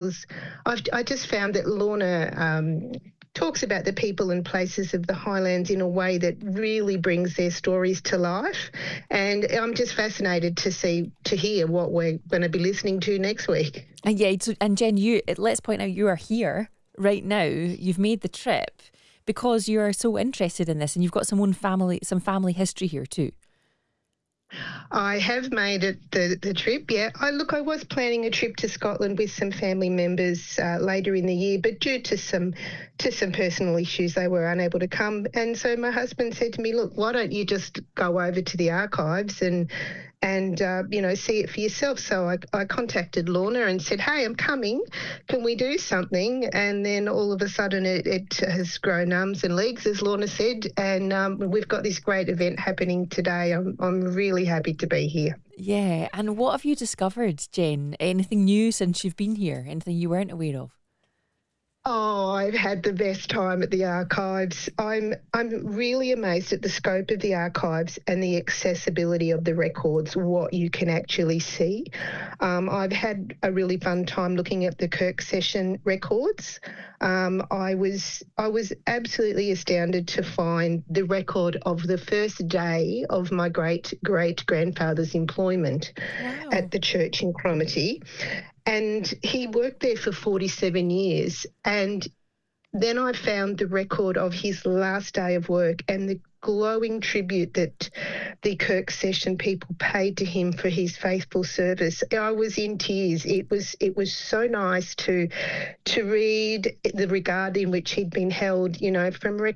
because I just found that Lorna talks about the people and places of the Highlands in a way that really brings their stories to life. And I'm just fascinated to hear what we're going to be listening to next week. And and Jen, let's point out you are here right now. You've made the trip because you are so interested in this, and you've got some family history here too. I have made it the trip, yeah. I was planning a trip to Scotland with some family members later in the year, but due to some personal issues, they were unable to come. And so my husband said to me, look, why don't you just go over to the archives and see it for yourself. So I contacted Lorna and said, hey, I'm coming. Can we do something? And then all of a sudden it has grown arms and legs, as Lorna said, and we've got this great event happening today. I'm really happy to be here. Yeah, and what have you discovered, Jen? Anything new since you've been here? Anything you weren't aware of? Oh, I've had the best time at the archives. I'm really amazed at the scope of the archives and the accessibility of the records, what you can actually see. I've had a really fun time looking at the Kirk session records. I was absolutely astounded to find the record of the first day of my great-great-grandfather's employment at the church in Cromarty. And he worked there for 47 years. And then I found the record of his last day of work and the glowing tribute that the Kirk session people paid to him for his faithful service. I was in tears. It was so nice to read the regard in which he'd been held, from